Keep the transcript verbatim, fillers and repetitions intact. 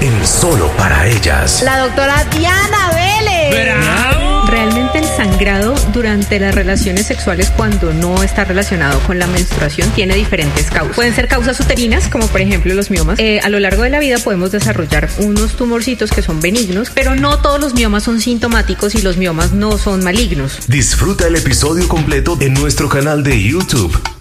en Solo para Ellas. La doctora Diana Vélez. ¡Bravo! Realmente el sangrado durante las relaciones sexuales, cuando no está relacionado con la menstruación, tiene diferentes causas. Pueden ser causas uterinas, como por ejemplo los miomas. Eh, a lo largo de la vida podemos desarrollar unos tumorcitos que son benignos, pero no todos los miomas son sintomáticos y los miomas no son malignos. Disfruta el episodio completo en nuestro canal de YouTube.